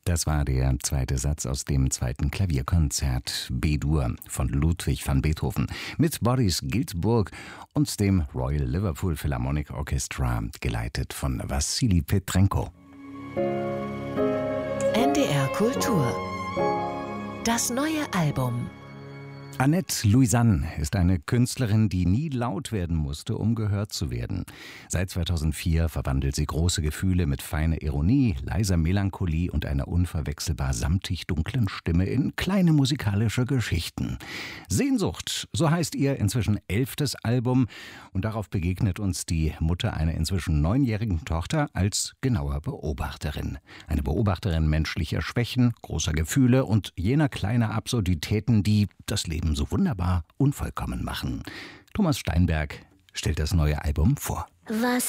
Das war der zweite Satz aus dem zweiten Klavierkonzert B-Dur von Ludwig van Beethoven mit Boris Giltburg und dem Royal Liverpool Philharmonic Orchestra, geleitet von Wassili Petrenko. NDR Kultur. Das neue Album. Annette Louisanne ist eine Künstlerin, die nie laut werden musste, um gehört zu werden. Seit 2004 verwandelt sie große Gefühle mit feiner Ironie, leiser Melancholie und einer unverwechselbar samtig dunklen Stimme in kleine musikalische Geschichten. Sehnsucht, so heißt ihr inzwischen 11. Album, und darauf begegnet uns die Mutter einer inzwischen 9-jährigen Tochter als genauer Beobachterin. Eine Beobachterin menschlicher Schwächen, großer Gefühle und jener kleiner Absurditäten, die das Leben so wunderbar unvollkommen machen. Thomas Steinberg stellt das neue Album vor. Was